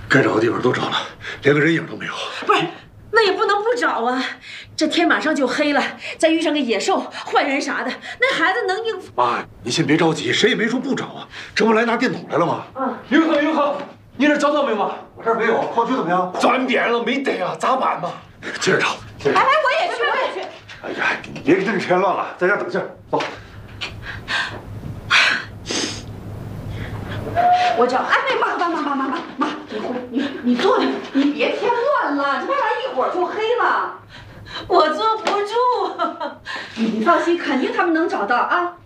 该找的地方都找了，连个人影都没有。 不是，那也不能不找啊！这天马上就黑了，再遇上个野兽、坏人啥的，那孩子能应付？ 妈，你先别着急，谁也没说不找啊。这不来拿电筒来了吗？ 银河，你这找到没有吗？ 我这儿没有，矿区怎么样？ 转遍了没得啊，咋办嘛？ 接着找。 来，我也去。 哎呀，你别给这添乱了，在家等信儿。走。 我找，哎，妈，你坐着，你别添乱了，这不然一会儿就黑了。我坐不住。你放心，肯定他们能找到啊。